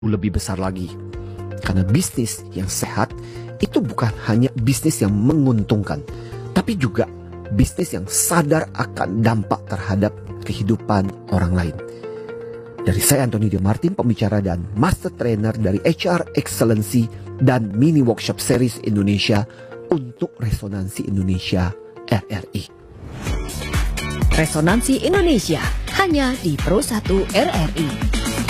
lebih besar lagi. Karena bisnis yang sehat itu bukan hanya bisnis yang menguntungkan, tapi juga bisnis yang sadar akan dampak terhadap kehidupan orang lain. Dari saya Anthony De Martin, pembicara dan master trainer dari HR Excellency dan mini workshop series Indonesia untuk Resonansi Indonesia RRI. Resonansi Indonesia hanya di Pro 1 RRI.